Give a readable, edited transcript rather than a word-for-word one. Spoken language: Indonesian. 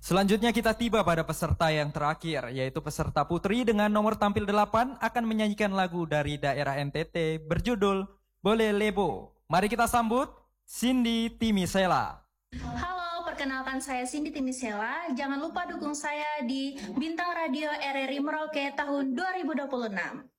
Selanjutnya kita tiba pada peserta yang terakhir, yaitu peserta putri dengan nomor tampil 8 akan menyanyikan lagu dari daerah NTT berjudul Boleh Lebo. Mari kita sambut Cindy Timisela. Halo, perkenalkan saya Cindy Timisela. Jangan lupa dukung saya di Bintang Radio RRI Merauke tahun 2026.